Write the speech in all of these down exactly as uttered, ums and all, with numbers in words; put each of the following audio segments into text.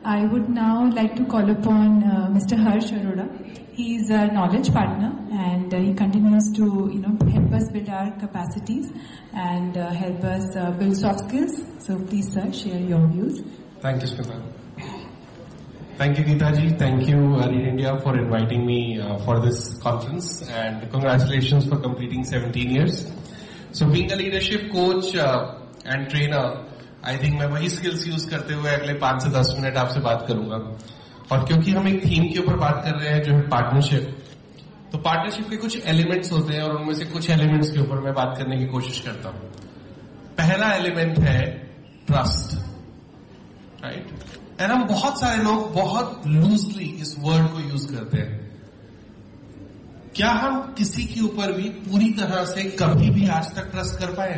I would now like to call upon uh, Mister Harsh Arora. He is a knowledge partner, and uh, he continues to, you know, help us build our capacities and uh, help us uh, build soft skills. So please, sir, share your views. Thank you, Smita. Thank you, Geeta ji. Thank you, Lead India, for inviting me uh, for this conference, and congratulations for completing seventeen years. So, being a leadership coach uh, and trainer, I think मैं वही skills use करते हुए अगले पांच से दस minute आपसे बात करूंगा. और क्योंकि हम एक थीम के ऊपर बात कर रहे हैं जो है पार्टनरशिप, तो पार्टनरशिप के कुछ एलिमेंट्स होते हैं और उनमें से कुछ एलिमेंट्स के ऊपर मैं बात करने की कोशिश करता हूं. पहला एलिमेंट है ट्रस्ट, राइट. एंड हम बहुत सारे लोग बहुत लूजली इस वर्ड को यूज करते हैं. क्या हम किसी के ऊपर भी पूरी तरह से कभी भी आज तक ट्रस्ट कर पाए?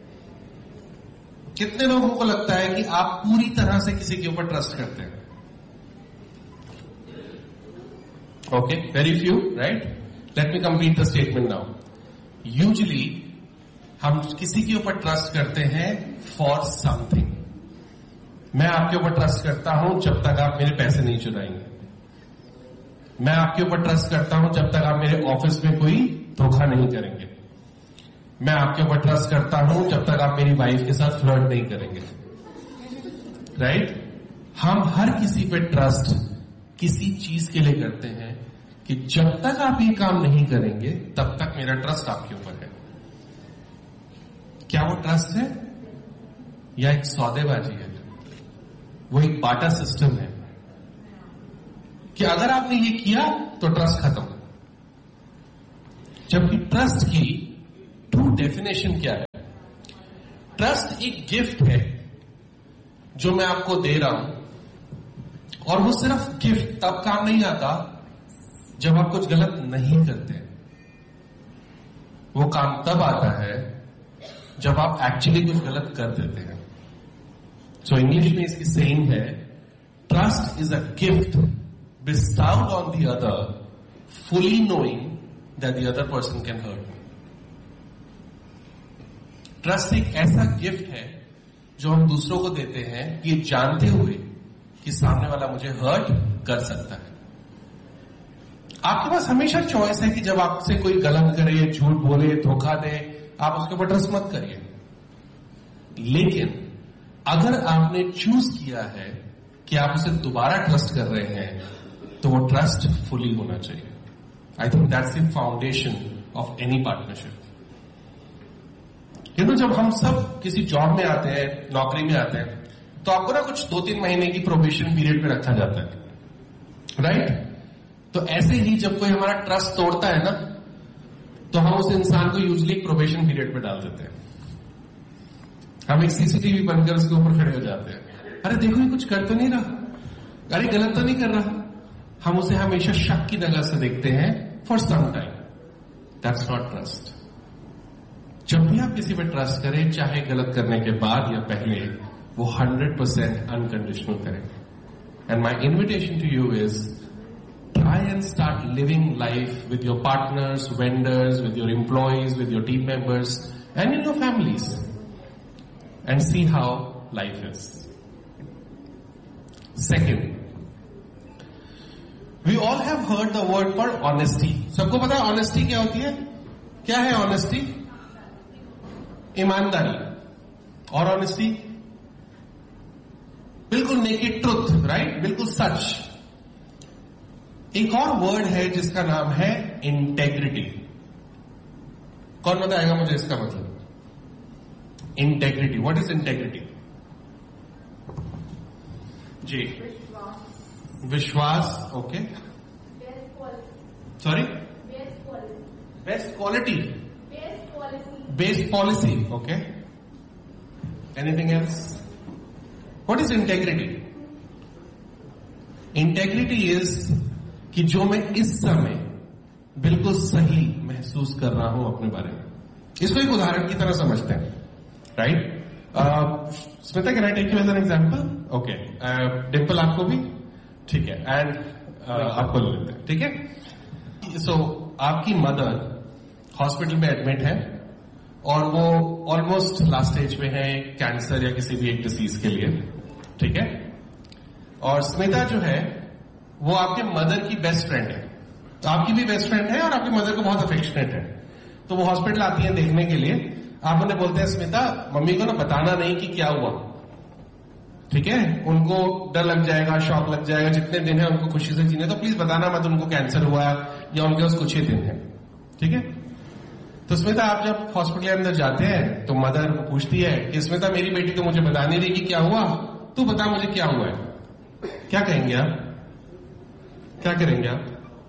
कितने लोगों को लगता है कि आप पूरी तरह से किसी के ऊपर ट्रस्ट करते हैं? Okay, very few, right. Let me complete the statement now. Usually हम किसी के ऊपर ट्रस्ट करते हैं फॉर समथिंग. मैं आपके ऊपर ट्रस्ट करता हूं जब तक आप मेरे पैसे नहीं चुराएंगे. मैं आपके ऊपर ट्रस्ट करता हूं जब तक आप मेरे ऑफिस में कोई धोखा नहीं करेंगे. मैं आपके ऊपर ट्रस्ट करता हूं जब तक आप मेरी वाइफ के साथ फ्लर्ट नहीं करेंगे, राइट. हम हर किसी पे ट्रस्ट किसी चीज के लिए करते हैं कि जब तक आप ये काम नहीं करेंगे तब तक मेरा ट्रस्ट आपके ऊपर है. क्या वो ट्रस्ट है या एक सौदेबाजी है? वो एक बाटा सिस्टम है कि अगर आपने ये किया तो ट्रस्ट खत्म. जबकि ट्रस्ट की ट्रू डेफिनेशन क्या है? ट्रस्ट एक गिफ्ट है जो मैं आपको दे रहा हूं, और वो सिर्फ गिफ्ट तब काम नहीं आता जब आप कुछ गलत नहीं करते. वो काम तब आता है जब आप एक्चुअली कुछ गलत कर देते हैं. सो इंग्लिश में इसकी सेइंग है, trust is a gift bestowed on the other, fully knowing that the other person can hurt me. Trust एक ऐसा गिफ्ट है जो हम दूसरों को देते हैं ये जानते हुए कि सामने वाला मुझे हर्ट कर सकता है. आपके पास हमेशा चॉइस है कि जब आपसे कोई गलत करे, झूठ बोले, धोखा दे, आप उसके ऊपर ट्रस्ट मत करिए. लेकिन अगर आपने चूज किया है कि आप उसे दोबारा ट्रस्ट कर रहे हैं तो वो ट्रस्ट फुली होना चाहिए. I think that's the foundation of any partnership. You know, जब हम सब किसी जॉब में आते हैं, नौकरी में आते हैं, तो आपको ना कुछ दो तीन महीने की प्रोबेशन पीरियड पे रखा जाता है, राइट. तो ऐसे ही जब कोई हमारा ट्रस्ट तोड़ता है ना, तो हम उस इंसान को यूजुअली प्रोबेशन पीरियड पे डाल देते हैं. हम एक सीसीटीवी बनकर उसके ऊपर खड़े हो जाते हैं. अरे देखो, ये कुछ कर तो नहीं रहा, अरे गलत तो नहीं कर रहा. हम उसे हमेशा शक की नजर से देखते हैं for some time. That's not trust. जब भी आप किसी पे ट्रस्ट करें, चाहे गलत करने के बाद या पहले, वो हंड्रेड परसेंट अनकंडीशनल करें. And my invitation to you is try and start living life with your partners, vendors, with your employees, with your team members and in your families, and see how life is. Second, we all have heard the word for honesty. सबको पता है honesty क्या होती है? क्या है honesty? ईमानदारी. और ऑनेस्टी बिल्कुल नेकेड ट्रुथ, राइट, बिल्कुल सच. एक और वर्ड है जिसका नाम है इंटेग्रिटी. कौन बताएगा मुझे इसका मतलब? इंटेग्रिटी. What is integrity? जी, विश्वास. Okay, sorry, best quality, based policy. Okay, anything else? What is integrity? Integrity is कि जो मैं इस समय बिल्कुल सही महसूस कर रहा हूं अपने बारे में. इसको एक उदाहरण की तरह समझते हैं, right. Smita, can I take you as an example? Okay, Dimple आपको भी, ठीक है, एंड uh, आपको ले लेते हैं, ठीक है. सो so, आपकी मदर हॉस्पिटल में एडमिट है और वो ऑलमोस्ट लास्ट स्टेज पे है कैंसर या किसी भी एक डिसीज के लिए, ठीक है. और स्मिता जो है वो आपके मदर की बेस्ट फ्रेंड है, तो आपकी भी बेस्ट फ्रेंड है और आपकी मदर को बहुत अफेक्शनेट है। तो वो हॉस्पिटल आती है देखने के लिए, आप उन्हें बोलते हैं स्मिता मम्मी को ना बताना नहीं कि क्या हुआ, ठीक है, उनको डर लग जाएगा, शॉक लग जाएगा, जितने दिन है उनको खुशी से जीने, तो प्लीज बताना मत उनको कैंसर हुआ या उनके पास कुछ ही दिन है, ठीक है। तो स्मिता आप जब हॉस्पिटल के अंदर जाते हैं तो मदर पूछती है कि स्मिता मेरी बेटी तो मुझे बता नहीं रही कि क्या हुआ, तू बता मुझे क्या हुआ है। क्या कहेंगे आप, क्या करेंगे आप?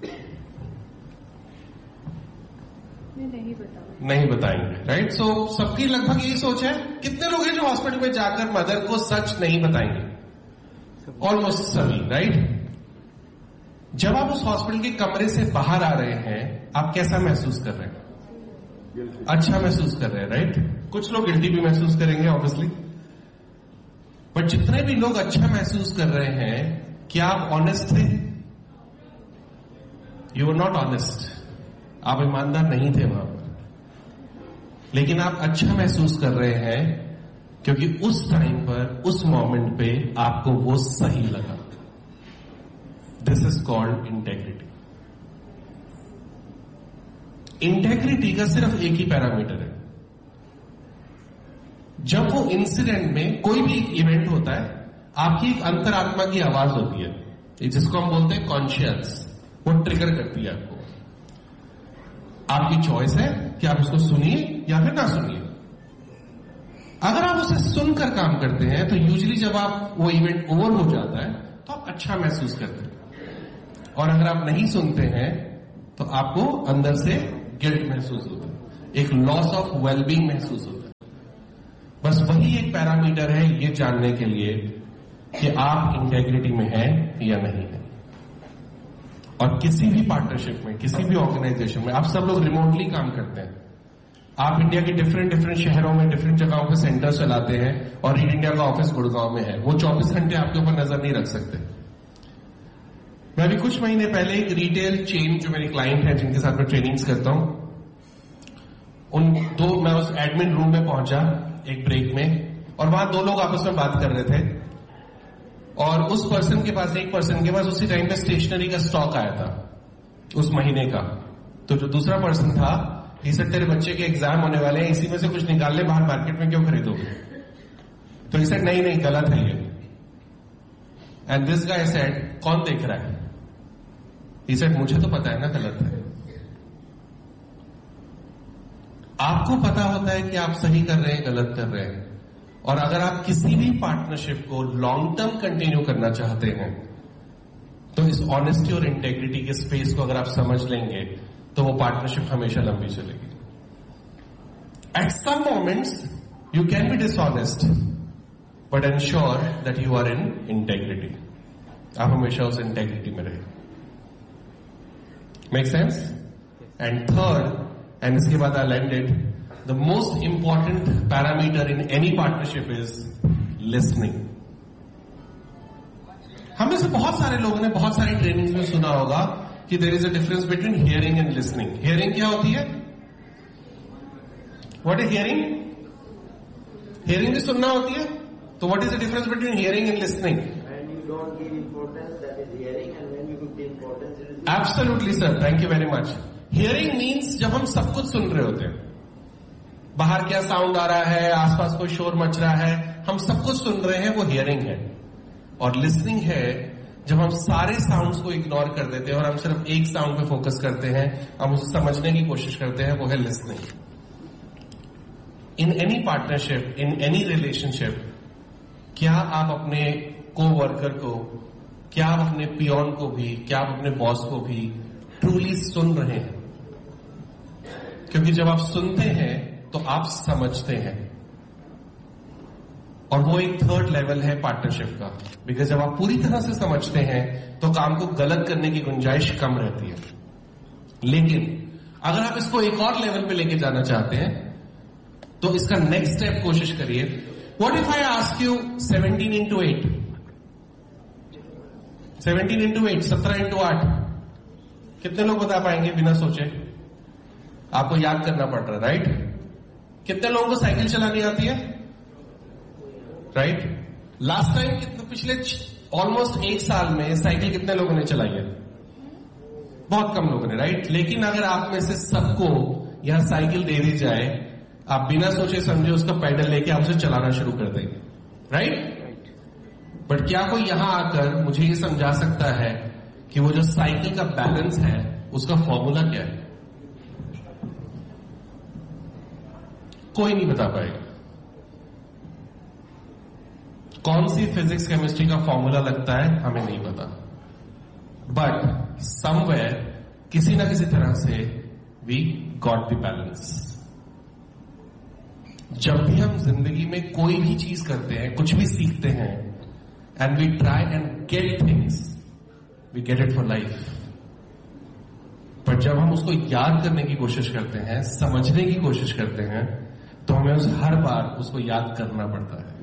नहीं बता नहीं बताएंगे, राइट। सो so, सबकी लगभग यही सोच है। कितने लोग हैं जो हॉस्पिटल में जाकर मदर को सच नहीं बताएंगे? ऑलमोस्ट सभी, राइट। जब आप उस हॉस्पिटल के कमरे से बाहर आ रहे हैं आप कैसा महसूस कर रहे हैं? अच्छा महसूस कर रहे हैं, राइट। कुछ लोग गिल्टी भी महसूस करेंगे ऑब्वियसली, बट जितने भी लोग अच्छा महसूस कर रहे हैं, क्या आप ऑनेस्ट थे? यू आर नॉट ऑनेस्ट, आप ईमानदार नहीं थे वहां पर, लेकिन आप अच्छा महसूस कर रहे हैं क्योंकि उस टाइम पर, उस मोमेंट पे आपको वो सही लगा। This is called integrity. Integrity का सिर्फ एक ही पैरामीटर है। जब वो इंसिडेंट में कोई भी इवेंट होता है, आपकी एक अंतरात्मा की आवाज होती है जिसको हम बोलते हैं कॉन्शियस, वो ट्रिगर करती है आपको। आपकी चॉइस है कि आप उसको सुनिए या फिर ना सुनिए। अगर आप उसे सुनकर काम करते हैं तो यूजुअली जब आप वो इवेंट ओवर हो जाता है तो आप अच्छा महसूस करते हैं, और अगर आप नहीं सुनते हैं तो आपको अंदर से गिल्ट महसूस होता है, एक लॉस ऑफ वेलबींग महसूस होता है। बस वही एक पैरामीटर है ये जानने के लिए कि आप इंटेग्रिटी में हैं या नहीं है। और किसी भी पार्टनरशिप में, किसी भी ऑर्गेनाइजेशन में, आप सब लोग रिमोटली काम करते हैं, आप इंडिया के डिफरेंट डिफरेंट शहरों में, डिफरेंट जगहों पे सेंटर चलाते हैं, और रीड इंडिया का ऑफिस गुड़गांव में है, वो चौबीस घंटे आपके ऊपर नजर नहीं रख सकते। मैं अभी कुछ महीने पहले एक रिटेल चेन, जो मेरे क्लाइंट है जिनके साथ मैं ट्रेनिंग्स करता हूं, उन दो मैं उस एडमिन रूम में पहुंचा एक ब्रेक में, और वहां दो लोग आपस में बात कर रहे थे, और उस पर्सन के पास, एक पर्सन के पास उसी टाइम पे स्टेशनरी का स्टॉक आया था उस महीने का। तो जो दूसरा पर्सन था, ये सर तेरे बच्चे के एग्जाम होने वाले हैं, इसी में से कुछ निकाल ले, बाहर मार्केट में क्यों खरीदोगे? तो इसे नहीं नहीं गलत है ये। एंड दिस गाय सेड, कौन देख रहा है? ही सेड, मुझे तो पता है ना गलत है। आपको पता होता है कि आप सही कर रहे हैं, गलत कर रहे हैं, और अगर आप किसी भी पार्टनरशिप को लॉन्ग टर्म कंटिन्यू करना चाहते हैं तो इस ऑनेस्टी और इंटेग्रिटी के स्पेस को अगर आप समझ लेंगे तो वो पार्टनरशिप हमेशा लंबी चलेगी। At some moments you can be dishonest but ensure that you are in integrity. आप हमेशा उस इंटेग्रिटी में रहे। Make sense? And third, and इसके बाद आई land it, the most important parameter in any partnership is listening. हम में से बहुत सारे लोगों ने बहुत सारी ट्रेनिंग्स में सुना होगा कि there is a difference between hearing and listening. Hearing क्या होती है? What is hearing? Hearing भी सुनना होती है। तो what is the difference between hearing and listening? When you don't give importance, that is hearing, and when you give importance, it is. Absolutely, sir. Thank you very much. Hearing means जब हम सब कुछ सुन रहे होते हैं, बाहर क्या sound आ रहा है, आसपास कोई शोर मच रहा है, हम सब कुछ सुन रहे हैं, वो हियरिंग है। और लिसनिंग है जब हम सारे साउंड्स को इग्नोर कर देते हैं और हम सिर्फ एक साउंड पे फोकस करते हैं, हम उसे समझने की कोशिश करते हैं, वो है listening. In any partnership, in any relationship, क्या आप अपने को वर्कर को, क्या आप अपने पियोन को भी, क्या आप अपने बॉस को भी ट्रूली सुन रहे हैं? क्योंकि जब आप सुनते हैं तो आप समझते हैं, और वो एक थर्ड लेवल है पार्टनरशिप का। बिकॉज जब आप पूरी तरह से समझते हैं तो काम को गलत करने की गुंजाइश कम रहती है। लेकिन अगर आप इसको एक और लेवल पे लेके जाना चाहते हैं तो इसका नेक्स्ट स्टेप कोशिश करिए। What if I ask you seventeen into eight? Seventeen into eight, सत्रह इंटू आठ, कितने लोग बता पाएंगे बिना सोचे? आपको याद करना पड़ रहा है, राइट? कितने लोगों को साइकिल चलानी आती है, राइट? लास्ट टाइम कितने, पिछले ऑलमोस्ट एक साल में साइकिल कितने लोगों ने चलाई है? बहुत कम लोगों ने, राइट? लेकिन अगर आप में से सबको यहां साइकिल दे दी जाए, आप बिना सोचे समझे उसका पैडल लेके आप उसे चलाना शुरू कर देंगे, राइट? बट क्या कोई यहां आकर मुझे ये समझा सकता है कि वो जो साइकिल का बैलेंस है उसका फॉर्मूला क्या है? कोई नहीं बता पाएगा। कौन सी फिजिक्स केमिस्ट्री का फॉर्मूला लगता है हमें नहीं पता, बट समवेयर किसी ना किसी तरह से वी गॉट द बैलेंस। जब भी हम जिंदगी में कोई भी चीज करते हैं, कुछ भी सीखते हैं, and we try and get things, we get it for life. पर जब हम उसको याद करने की कोशिश करते हैं, समझने की कोशिश करते हैं, तो हमें उस हर बार उसको याद करना पड़ता है।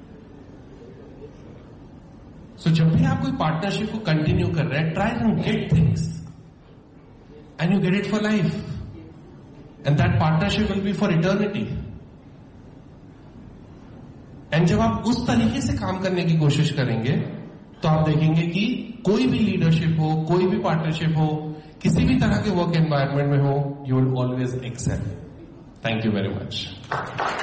सो so, जब भी आप कोई पार्टनरशिप को कंटिन्यू कर रहे हैं, try and get things and you get it for life, and that partnership will be for eternity. And जब आप उस तरीके से काम करने की कोशिश करेंगे, तो आप देखेंगे कि कोई भी लीडरशिप हो, कोई भी पार्टनरशिप हो, किसी भी तरह के वर्क एनवायरनमेंट में हो, you will always Excel. Thank you very much.